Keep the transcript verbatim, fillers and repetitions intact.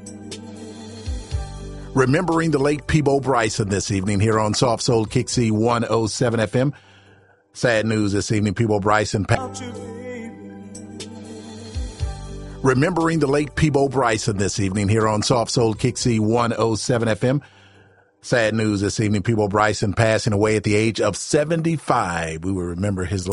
Remembering the late Peabo Bryson this evening here on Soft Soul Kick C one oh seven F M. Sad news this evening, Peabo Bryson. Pa- Remembering the late Peabo Bryson this evening here on Soft Soul Kick C one oh seven F M. Sad news this evening, Peabo Bryson passing away at the age of seventy-five. We will remember his life.